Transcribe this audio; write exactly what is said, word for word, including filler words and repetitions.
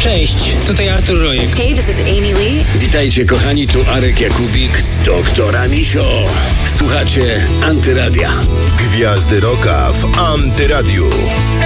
Cześć, tutaj Artur Rojek. Hey, this is Amy Lee. Witajcie kochani, tu Arek Jakubik z Doktora Misio. Słuchacie Antyradia. Gwiazdy Rocka w Antyradiu.